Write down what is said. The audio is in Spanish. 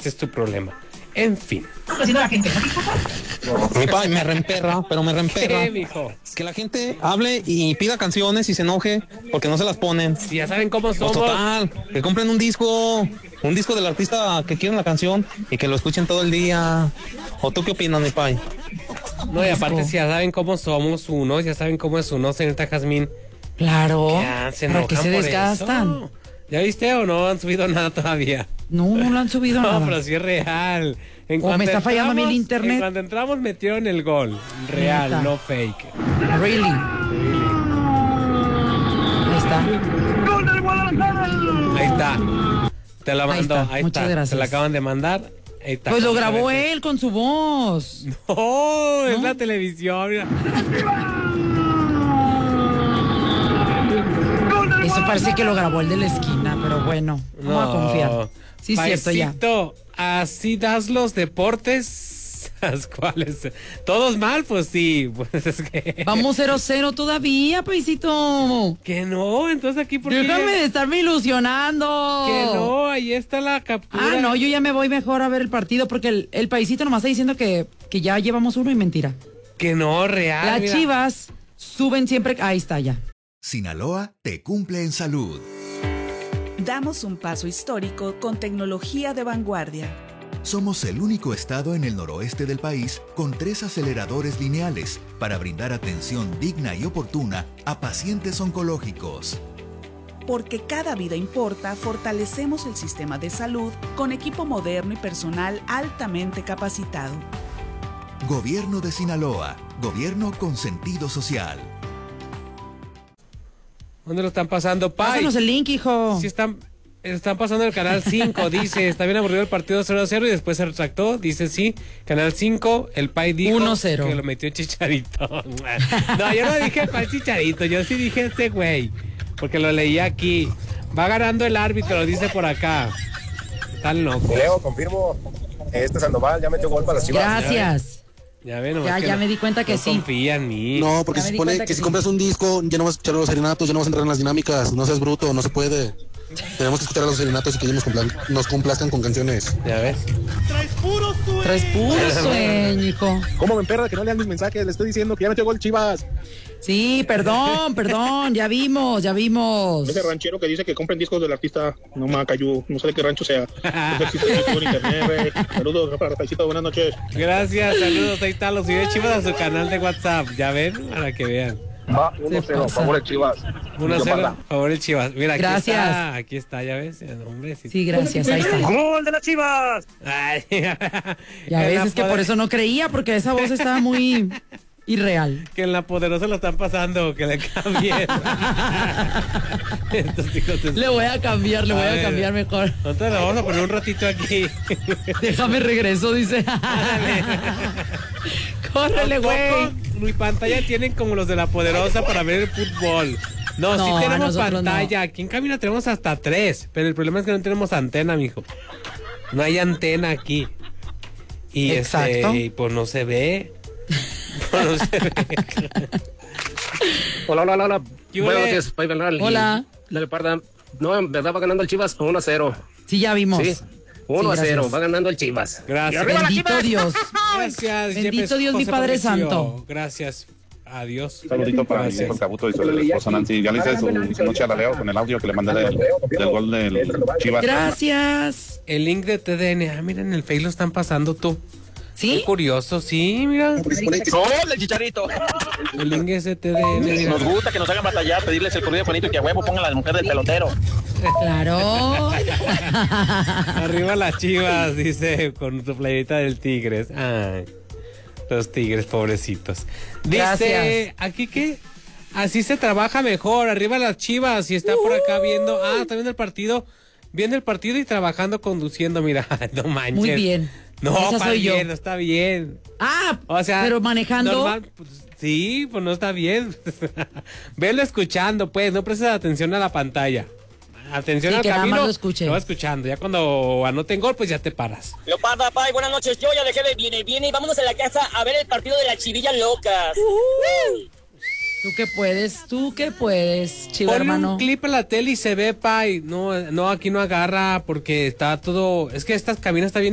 este es tu problema. En fin. Mi padre me reemperra, pero me reemperra. ¿Qué, mijo? Que la gente hable y pida canciones y se enoje porque no se las ponen. Si ya saben cómo Pues somos. total, que compren un disco del artista que quieran la canción y que lo escuchen todo el día. ¿O tú qué opinas, mi pai? No, y aparte si ya saben cómo somos uno, ya saben cómo es uno, señorita Jazmín. Claro. Ya, se ¿Para enojan qué se por desgastan? eso. ¿Ya viste o no han subido nada todavía? No lo han subido No, nada. pero sí es real. O me está fallando a mí el internet. En cuanto entramos metieron el gol. Real, Neta. no fake. Really. Ahí está. Ahí está. Te la Ahí mandó, está. ahí Muchas está. gracias. Te la acaban de mandar. Ahí está. Pues lo grabó él con su voz. No, es ¿No? la televisión. Mira. Eso parece que lo grabó el de la esquina, pero bueno, vamos a confiar. Sí, cierto, ya. Paisito, así das los deportes. ¿Las cuales? ¿Todos mal? Pues sí. Pues es que... Vamos 0-0 todavía, paisito. Que no, entonces aquí por qué. Déjame de estarme ilusionando. Que no, ahí está la captura. Ah, no, yo ya me voy mejor a ver el partido porque el paisito nomás está diciendo que ya llevamos uno y mentira. Que no, real. Las mira. Chivas suben siempre. Ahí está ya. Sinaloa te cumple en salud. Damos un paso histórico con tecnología de vanguardia. Somos el único estado en el noroeste del país con 3 aceleradores lineales para brindar atención digna y oportuna a pacientes oncológicos. Porque cada vida importa, fortalecemos el sistema de salud con equipo moderno y personal altamente capacitado. Gobierno de Sinaloa, gobierno con sentido social. ¿Dónde lo están pasando, Pai? Pásanos el link, hijo. Sí están pasando el canal 5, dice, está bien aburrido el partido 0-0 y después se retractó, dice sí, canal 5, el Pai dijo 1-0. que lo metió Chicharito. No, yo no dije cuál Chicharito, yo sí dije ese güey, porque lo leí aquí. Va ganando el árbitro, dice por acá. Tan loco. Leo, confirmo, Sandoval ya metió gol para las Chivas. Gracias. Ya ven, nomás que Ya no- me di cuenta que no sí. confía en mí. No, porque Ya se me di supone cuenta que que si sí. compras un disco, ya no vas a escuchar a los serenatos, ya no vas a entrar en las dinámicas. No seas bruto, no se puede. Tenemos que escuchar a los serenatos y que ellos nos complazcan con canciones. Ya ves. Traes puro sueño, hijo. ¿Cómo me emperra que no lean mis mensajes? Le estoy diciendo que ya metió gol Chivas. Sí, perdón, ya vimos. Ese ranchero que dice que compren discos del artista, no me cayó, no sé de qué rancho sea. No sé si existe disco en internet, güey. Saludos, Rafa, Paisito, buenas noches. Gracias, saludos, ahí está, los videos Chivas a su canal de WhatsApp, ya ven, para que vean. Va, 1-0, favor de Chivas. 1-0, favor el Chivas. Mira, Gracias. aquí está, ya ves, hombre. Sí, gracias, ahí está. ¡Gol de las Chivas! Ay, Ya ves, es que por eso no creía, porque esa voz estaba muy irreal. Que en la poderosa lo están pasando, que le cambien. Estos hijos de... Le voy a cambiar mejor. Entonces lo vamos a poner un ratito aquí. Déjame regreso, dice. Córrele, güey. Mi pantalla tienen como los de la poderosa para ver el fútbol. No, No, sí tenemos nosotros pantalla. Aquí en cabina tenemos hasta 3. Pero el problema es que no tenemos antena, mijo. No hay antena aquí. Y Exacto. y pues no se ve. Pues no se ve. Hola. ¿Qué Buenas huele? noches, Pai Bernal. Hola. La Leoparda. No, en verdad va ganando el Chivas 1-0. Sí, ya vimos. Sí, 1-0. gracias. Va ganando el Chivas. Gracias. Bendito Dios. Gracias. Bendito Jefes Dios, mi José Padre Patricio. Santo. Gracias. Adiós. Saludito para mi Gracias. hijo Cabuto y su esposa Nancy. Ya le hice su noche a la Leo con el audio que le mandé del gol del Chivas. Gracias. El link de TDN. Ah, mira, en el Face lo están pasando tú. ¿Sí? Qué curioso, sí, mira. ¡Gol del Chicharito! El link es de TDN. Mira. Nos gusta que nos hagan batallar, pedirles el corrido de Juanito y que a huevo pongan a la mujer del pelotero. Claro. Arriba las Chivas, dice, con su playerita del Tigres. Ay, los Tigres, pobrecitos. Dice, Gracias. aquí que así se trabaja mejor. Arriba las Chivas y está por acá viendo. Ah, está viendo el partido. Viendo el partido y trabajando, conduciendo. Mira, no manches. Muy bien. No, Esa está soy yo. bien, no está bien. Ah, O sea, pero manejando. normal, pues, sí, pues no está bien. Velo escuchando, pues, no prestes atención a la pantalla. Atención Sí, al que nada camino. más lo escuche. Lo va escuchando. Ya cuando anoten gol, pues ya te paras. Leoparda, Pai, buenas noches. Yo ya dejé de viene y vámonos a la casa a ver el partido de las chivillas locas. Tú que puedes, chivo Ponle hermano. un clip a la tele y se ve, Pai. No, aquí no agarra porque está todo... Es que esta cabina está bien